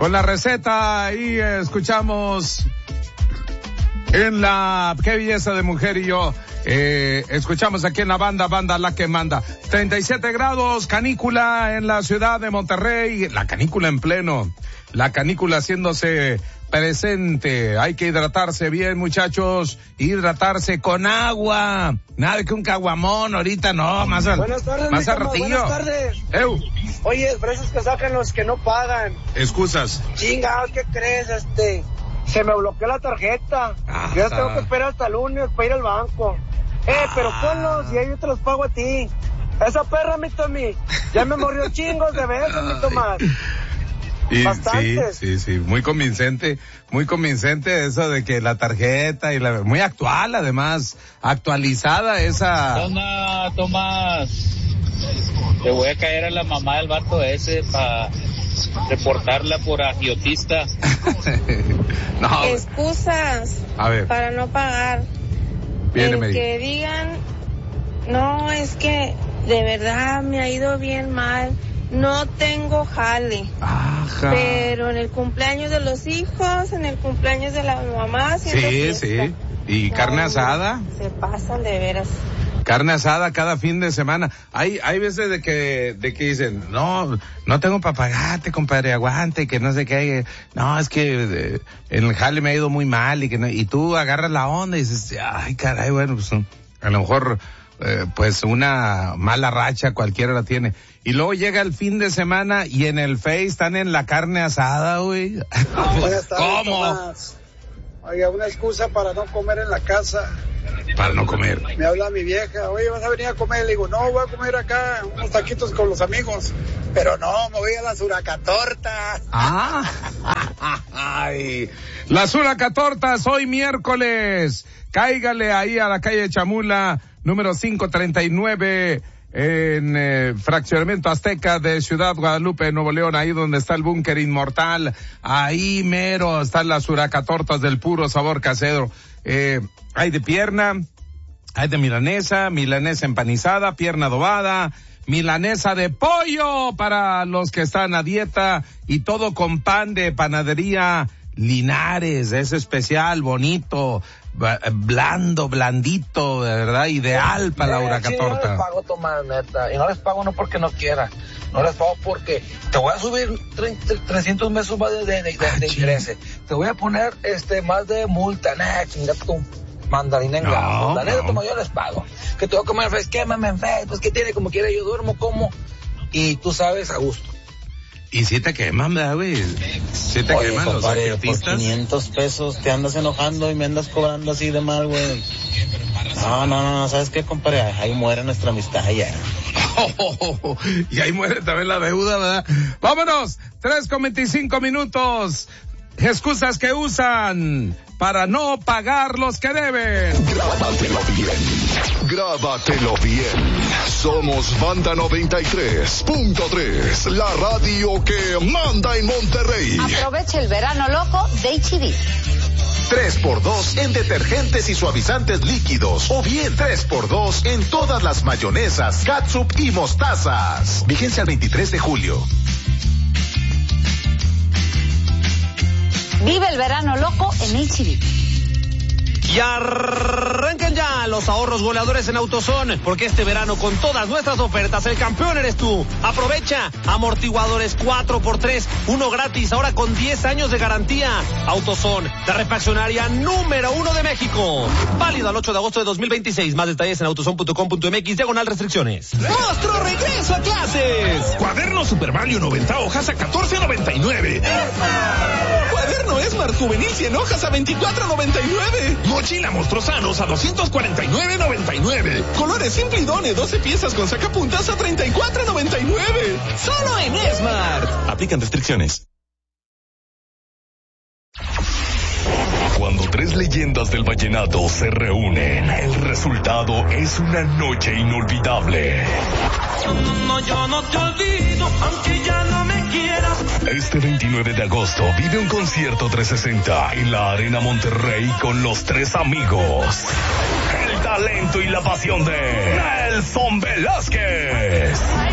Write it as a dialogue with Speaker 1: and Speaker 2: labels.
Speaker 1: con la receta y escuchamos en la Qué Belleza de Mujer y Yo. Escuchamos aquí en la banda La que manda. 37 grados, canícula en la ciudad de Monterrey, la canícula en pleno, la canícula haciéndose presente. Hay que hidratarse bien, muchachos, hidratarse con agua. Nada de que un caguamón ahorita, no, más al ratillo.
Speaker 2: Buenas tardes. Oye, precios que sacan los que no pagan.
Speaker 1: Excusas.
Speaker 2: Chingados, ¿qué crees? Se me bloqueó la tarjeta. Yo tengo que esperar hasta el lunes para ir al banco. Pero ponlos y ahí yo te los pago a ti. Esa perra, mi Tommy, ya me morrió chingos de veces, mi Tomás. Bastantes.
Speaker 1: Sí, muy convincente eso de que la tarjeta y muy actual, además, actualizada esa.
Speaker 3: Tomás, te voy a caer a la mamá del vato ese para reportarla por agiotista.
Speaker 4: No. Excusas para no pagar. Que digan, no, es que de verdad me ha ido bien mal, no tengo jale.
Speaker 1: Ajá.
Speaker 4: Pero en el cumpleaños de los hijos, en el cumpleaños de la mamá,
Speaker 1: sí. Y carne asada.
Speaker 4: Se pasan de veras.
Speaker 1: Carne asada cada fin de semana. Hay veces de que dicen, no tengo para pagarte, compadre, aguante, que no sé qué. No, es que en el jale me ha ido muy mal y que no, y tú agarras la onda y dices, ay, caray, bueno, pues a lo mejor, pues una mala racha cualquiera la tiene. Y luego llega el fin de semana y en el Face están en la carne asada, güey.
Speaker 2: Buenas tardes,
Speaker 1: ¿cómo?
Speaker 2: Tomás. Oiga, una excusa para no comer en la casa.
Speaker 1: Para no comer.
Speaker 2: Me habla mi vieja, oye, ¿vas a venir a comer? Le digo, no, voy a comer acá unos taquitos con los amigos. Pero no, me voy a la Suracatorta.
Speaker 1: Ay, la Suracatortas hoy miércoles. Cáigale ahí a la calle Chamula, número 539, en Fraccionamiento Azteca de Ciudad Guadalupe, Nuevo León, ahí donde está el búnker inmortal. Ahí mero están las Suracatortas del puro sabor casero. Hay de pierna, hay de milanesa empanizada, pierna adobada, milanesa de pollo para los que están a dieta y todo con pan de panadería Linares, es especial, bonito, blandito, de verdad, ideal para la Huracatorta.
Speaker 5: No les pago, Tomás, neta, y no les pago no porque no quiera, no les pago porque te voy a subir 300 pesos más de intereses, te voy a poner más de multa, chingate tu mandarina en gramos, la neta, Tomás, yo les pago, que te voy a comer Face, quémame en Face, pues que tiene, como quiera, yo duermo, como, y tú sabes, a gusto.
Speaker 1: Y si te queman, ¿verdad, güey? Si te queman los artistas.
Speaker 6: Por 500 pesos te andas enojando y me andas cobrando así de mal, güey. No, ¿sabes qué, compadre? Ahí muere nuestra amistad ya.
Speaker 1: Y ahí muere también la deuda, ¿verdad? Vámonos, 3:25. Excusas que usan para no pagar los que deben.
Speaker 7: Grábatelo bien. Somos Banda 93.3, la radio que manda en Monterrey.
Speaker 8: Aprovecha el verano loco de H-E-B.
Speaker 9: 3x2 en detergentes y suavizantes líquidos, o bien 3x2 en todas las mayonesas, catsup y mostazas. Vigencia al 23 de julio.
Speaker 8: Vive el verano loco en H-E-B.
Speaker 10: Y arranquen ya los ahorros goleadores en AutoZone, porque este verano con todas nuestras ofertas el campeón eres tú. Aprovecha amortiguadores 4x3, uno gratis, ahora con 10 años de garantía. AutoZone, la refaccionaria número 1 de México. Válido al 8 de agosto de 2026. Más detalles en autozone.com.mx/restricciones.
Speaker 11: ¡Nuestro regreso a clases! Cuaderno Super Value 90 hojas a $14.99. Cuaderno Esmart Juvenil 100 hojas a $24.99. Mochila Monstruosanos a $249.99. Colores Simplidone 12 piezas con sacapuntas a $34.99. Solo en Esmart.
Speaker 12: Aplican restricciones.
Speaker 7: Cuando tres leyendas del vallenato se reúnen, el resultado es una noche inolvidable.
Speaker 11: No, yo no te olvido, aunque ya no me quieras.
Speaker 7: Este 29 de agosto vive un concierto 360 en la Arena Monterrey con los tres amigos. El talento y la pasión de Nelson Velázquez.